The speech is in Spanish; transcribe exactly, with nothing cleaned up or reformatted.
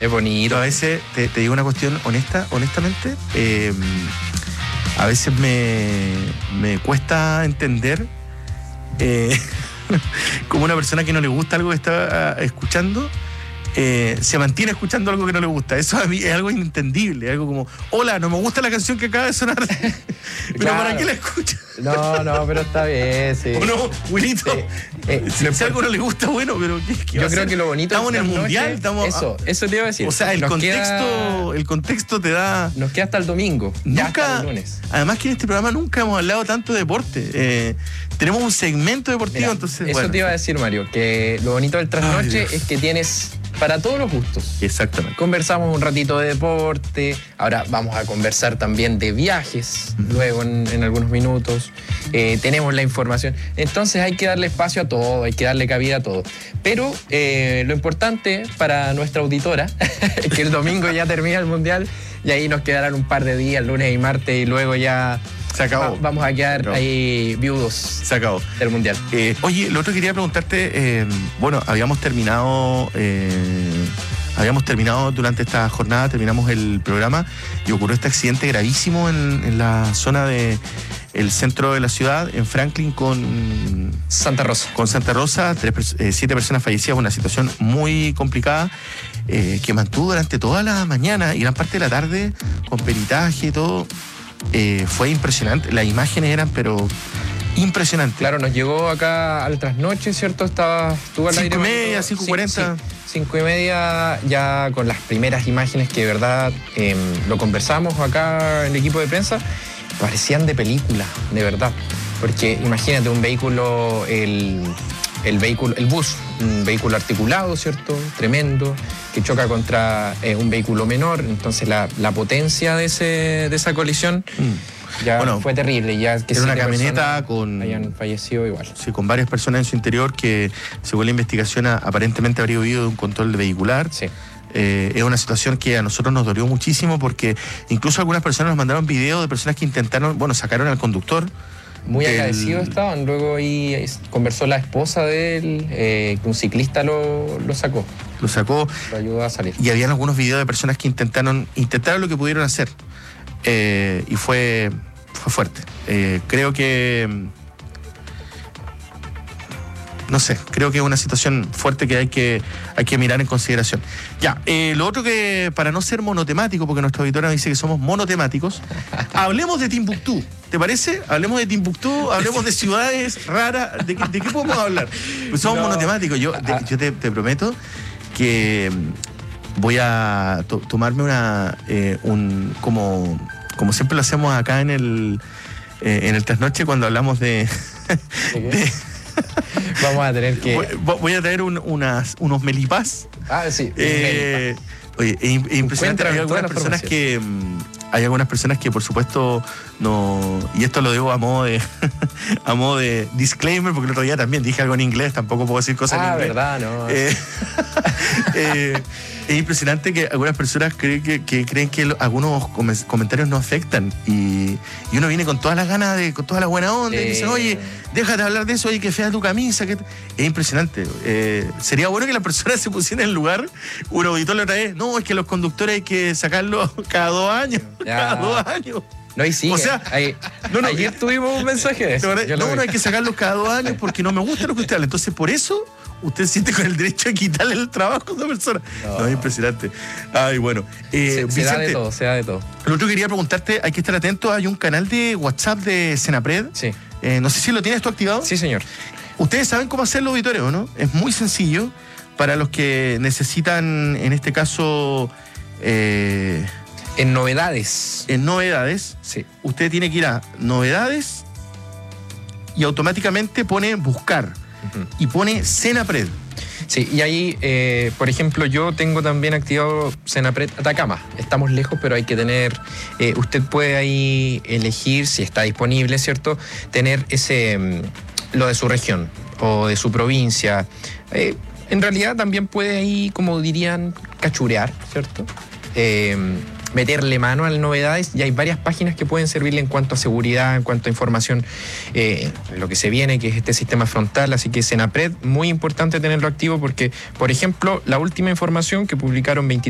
Es bonito. Pero a veces, te, te digo una cuestión honesta, honestamente, eh, a veces me, me cuesta entender eh, como una persona que no le gusta algo que está escuchando, Eh, se mantiene escuchando algo que no le gusta. Eso a mí es algo inentendible, algo como, hola, no me gusta la canción que acaba de sonar. Pero claro. ¿Para qué la escuchas? No, no, pero está bien, sí. ¿O no, Wilito? Sí. Eh, si, si algo no le gusta, bueno, pero ¿qué, qué yo creo que lo bonito estamos en el mundial, noche, estamos eso, eso te iba a decir. O sea, el nos contexto, queda, el contexto te da. Nos queda hasta el domingo, nunca, ya hasta el lunes. Además que en este programa nunca hemos hablado tanto de deporte. Eh, tenemos un segmento deportivo, Mira, entonces. Eso bueno. te iba a decir, Mario, que lo bonito del trasnoche es que tienes para todos los gustos. Exactamente. Conversamos un ratito de deporte, ahora vamos a conversar también de viajes, uh-huh. luego en, en algunos minutos. Eh, tenemos la información. Entonces hay que darle espacio a todo, hay que darle cabida a todo. Pero eh, lo importante para nuestra auditora es que el domingo ya termina el Mundial y ahí nos quedarán un par de días, lunes y martes, y luego ya se acabó. Va, vamos a quedar ahí viudos. Se acabó. Del Mundial. Eh, oye, lo otro que quería preguntarte, eh, bueno, habíamos terminado, eh, habíamos terminado durante esta jornada, terminamos el programa y ocurrió este accidente gravísimo en, en la zona de el centro de la ciudad, en Franklin con Santa Rosa. Con Santa Rosa, tres, eh, siete personas fallecidas, una situación muy complicada. Eh, que mantuvo durante toda la mañana y gran parte de la tarde con peritaje y todo. Eh, fue impresionante, las imágenes eran pero impresionantes. Claro, nos llegó acá al trasnoche, ¿cierto? Estaba, estuvo al cinco aire. y media, cinco cuarenta. Sí, sí. Cinco y media ya con las primeras imágenes que de verdad eh, lo conversamos acá en el equipo de prensa, parecían de película, de verdad. Porque imagínate un vehículo, el, el vehículo, el bus, un vehículo articulado, ¿cierto? Tremendo, que choca contra eh, un vehículo menor, entonces la, la potencia de, ese, de esa colisión mm. ya bueno, fue terrible. Ya que era una camioneta con... hayan fallecido igual. Sí, con varias personas en su interior que, según la investigación, aparentemente habría huido de un control vehicular. Sí. Eh, es una situación que a nosotros nos dolió muchísimo porque incluso algunas personas nos mandaron videos de personas que intentaron, bueno, sacaron al conductor. Muy del... agradecidos estaban. Luego ahí conversó la esposa de él, eh, que un ciclista lo, lo sacó. Lo sacó. Lo ayudó a salir. Y habían algunos videos de personas que intentaron, intentaron lo que pudieron hacer. Eh, y fue, fue fuerte. Eh, creo que... No sé, creo que es una situación fuerte que hay que, hay que mirar en consideración. Ya, eh, lo otro que, para no ser monotemático, porque nuestra auditora dice que somos monotemáticos, hablemos de Timbuktu. ¿Te parece? Hablemos de Timbuktu, hablemos de ciudades raras. ¿De, de qué podemos hablar? Pues somos no. monotemáticos. Yo, de, yo te, te prometo que voy a to, tomarme una, eh, un, como, como siempre lo hacemos acá en el, eh, en el trasnoche cuando hablamos de... de Vamos a tener que... Voy, voy a traer un, unas, unos melipás. Ah, sí. Eh, oye, es, es impresionante. Hay algunas personas que... Hay algunas personas que, por supuesto, no... Y esto lo debo a modo de... a modo de disclaimer, porque el otro día también dije algo en inglés, tampoco puedo decir cosas ah, en inglés. Ah, verdad, no. Eh, eh, es impresionante que algunas personas creen que, que creen que lo, algunos comentarios no afectan y, y uno viene con todas las ganas de, con toda la buena onda eh. y dice, oye, déjate hablar de eso, oye, que fea tu camisa. Que... Es impresionante. Eh, sería bueno que las personas se pusieran en el lugar. Un auditor le trae, no, es que los conductores hay que sacarlos cada dos años. Ya. Cada dos años. No, y sí. O sea, ahí, no, no, ayer tuvimos un mensaje de eso. No, no, no hay que sacarlos cada dos años porque no me gusta lo que usted habla. Entonces, por eso, usted siente con el derecho de quitarle el trabajo a esa persona. No, no es impresionante. Ay, bueno. Eh, se, se Vicente, da de todo, se da de todo. Lo otro que quería preguntarte, hay que estar atento, hay un canal de WhatsApp de Senapred. Sí. Eh, no sé si lo tienes tú activado. Sí, señor. Ustedes saben cómo hacerlo, auditorio, ¿no? Es muy sencillo para los que necesitan, en este caso... Eh, En novedades. En novedades. Sí. Usted tiene que ir a novedades y automáticamente pone buscar. Uh-huh. Y pone Senapred. Sí, y ahí, eh, por ejemplo, yo tengo también activado Senapred Atacama. Estamos lejos, pero hay que tener... Eh, usted puede ahí elegir, si está disponible, ¿cierto? Tener ese... lo de su región o de su provincia. Eh, en realidad también puede ahí, como dirían, cachurear, ¿cierto? Eh... meterle mano a las novedades y hay varias páginas que pueden servirle en cuanto a seguridad, en cuanto a información, eh, lo que se viene, que es este sistema frontal, así que Senapred, muy importante tenerlo activo porque, por ejemplo, la última información que publicaron veintitrés